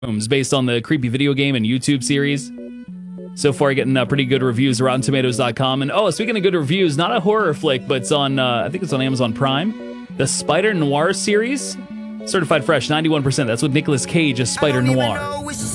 based on the creepy video game and YouTube series. So far, getting pretty good reviews. RottenTomatoes.com. And speaking of good reviews, not a horror flick, but it's on, I think it's on Amazon Prime. The Spider Noir series, certified fresh, 91%. That's with Nicolas Cage as Spider Noir.